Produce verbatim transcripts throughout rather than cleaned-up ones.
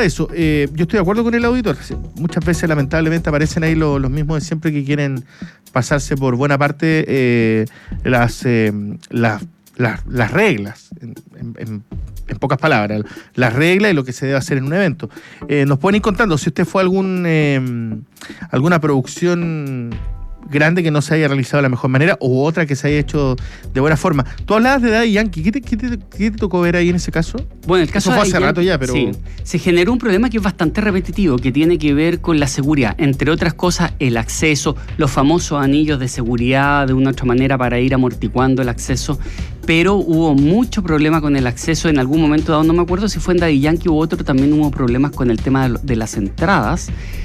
de eso, eh, yo estoy de acuerdo con el auditor. Muchas veces, lamentablemente, aparecen ahí los, los mismos de siempre que quieren pasarse por buena parte eh, las, eh, las, las, las reglas, en, en, en pocas palabras, las reglas y lo que se debe hacer en un evento. Eh, nos pueden ir contando si usted fue a algún, eh, alguna producción grande que no se haya realizado de la mejor manera o otra que se haya hecho de buena forma. Tú hablabas de Daddy Yankee, ¿qué te, qué te, qué te tocó ver ahí en ese caso? Bueno, el caso Eso fue hace Yankee, rato ya, pero... Sí, se generó un problema que es bastante repetitivo, que tiene que ver con la seguridad, entre otras cosas el acceso, los famosos anillos de seguridad de una u otra manera para ir amortiguando el acceso, pero hubo mucho problema con el acceso en algún momento dado, no me acuerdo si fue en Daddy Yankee u otro, también hubo problemas con el tema de, de las entradas,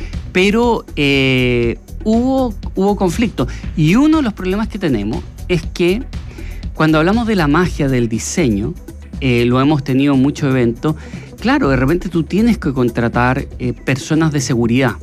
pero eh, hubo, hubo conflicto. Y uno de los problemas que tenemos es que cuando hablamos de la magia del diseño, eh, lo hemos tenido en muchos eventos, claro, de repente tú tienes que contratar eh, personas de seguridad.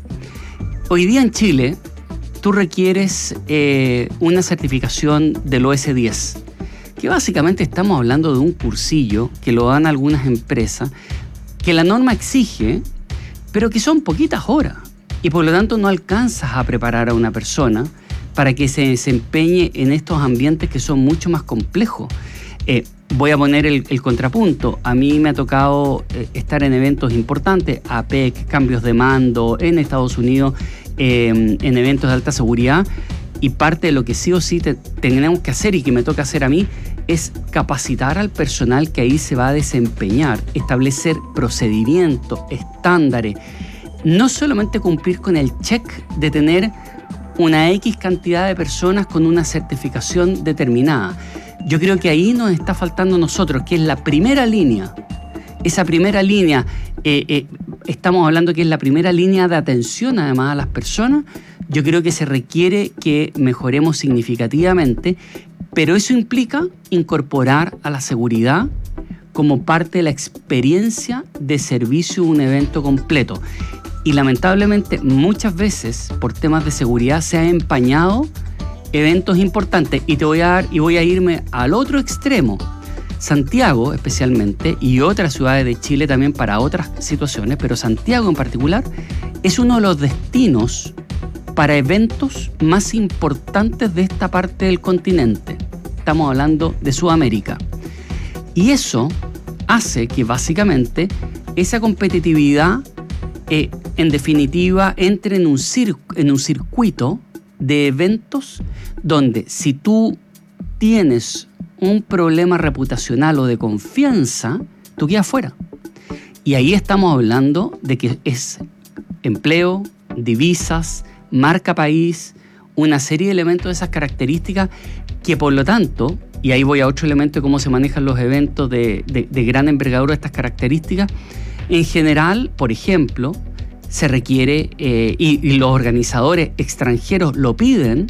Hoy día en Chile, tú requieres eh, una certificación del O S diez, que básicamente estamos hablando de un cursillo que lo dan algunas empresas, que la norma exige, pero que son poquitas horas. Y por lo tanto no alcanzas a preparar a una persona para que se desempeñe en estos ambientes que son mucho más complejos. Eh, voy a poner el, el contrapunto. A mí me ha tocado eh, estar en eventos importantes, A P E C, cambios de mando, en Estados Unidos, eh, en eventos de alta seguridad, y parte de lo que sí o sí te, tenemos que hacer y que me toca hacer a mí es capacitar al personal que ahí se va a desempeñar, establecer procedimientos, estándares, no solamente cumplir con el check de tener una X cantidad de personas con una certificación determinada. Yo creo que ahí nos está faltando a nosotros, que es la primera línea. Esa primera línea, eh, eh, estamos hablando que es la primera línea de atención además a las personas. Yo creo que se requiere que mejoremos significativamente, pero eso implica incorporar a la seguridad como parte de la experiencia de servicio de un evento completo. Y lamentablemente muchas veces por temas de seguridad se han empañado eventos importantes, y te voy a dar y voy a irme al otro extremo. Santiago especialmente, y otras ciudades de Chile también para otras situaciones, pero Santiago en particular es uno de los destinos para eventos más importantes de esta parte del continente. Estamos hablando de Sudamérica. Y eso hace que básicamente esa competitividad Eh, en definitiva, entre en un, cir- en un circuito de eventos donde si tú tienes un problema reputacional o de confianza, tú quedas fuera. Y ahí estamos hablando de que es empleo, divisas, marca país, una serie de elementos de esas características que por lo tanto, y ahí voy a otro elemento de cómo se manejan los eventos de, de, de gran envergadura de estas características. En general, por ejemplo, se requiere, eh, y, y los organizadores extranjeros lo piden,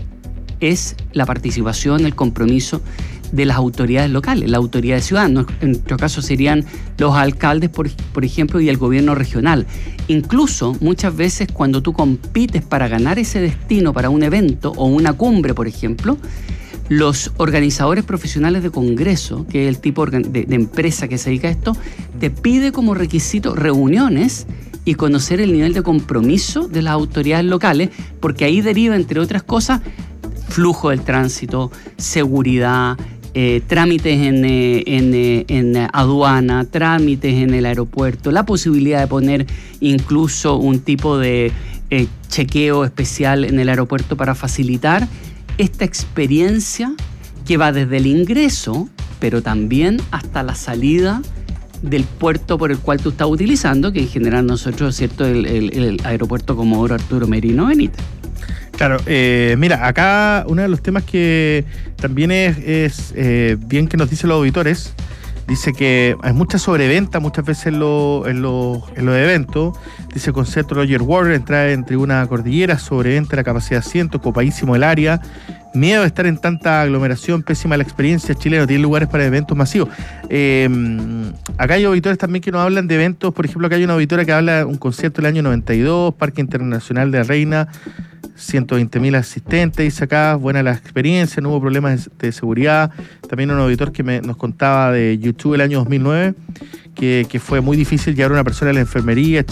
es la participación, el compromiso de las autoridades locales, la autoridad ciudadana. En nuestro caso serían los alcaldes, por, por ejemplo, y el gobierno regional. Incluso muchas veces cuando tú compites para ganar ese destino para un evento o una cumbre, por ejemplo, los organizadores profesionales de congreso, que es el tipo de, de empresa que se dedica a esto, te pide como requisito reuniones y conocer el nivel de compromiso de las autoridades locales, porque ahí deriva, entre otras cosas, flujo del tránsito, seguridad, eh, trámites en, eh, en, eh, en aduana, trámites en el aeropuerto, la posibilidad de poner incluso un tipo de eh, chequeo especial en el aeropuerto para facilitar esta experiencia que va desde el ingreso, pero también hasta la salida del puerto por el cual tú estás utilizando, que en general nosotros, ¿cierto?, el, el, el aeropuerto Comodoro Arturo Merino Benítez. Claro, eh, mira, acá uno de los temas que también es, es eh, bien que nos dicen los auditores, dice que hay mucha sobreventa muchas veces en, lo, en, los, en los eventos. Dice el concepto Roger Waters, entrada en tribuna cordillera, sobreventa la capacidad de asientos, copadísimo el área, miedo de estar en tanta aglomeración, pésima la experiencia, Chile no tiene lugares para eventos masivos. Eh, acá hay auditores también que nos hablan de eventos, por ejemplo, acá hay una auditora que habla de un concierto del año noventa y dos, Parque Internacional de Reina, ciento veinte mil asistentes, dice acá, buena la experiencia, no hubo problemas de, de seguridad. También un auditor que me, nos contaba de YouTube el año dos mil nueve, que, que fue muy difícil llevar a una persona a la enfermería,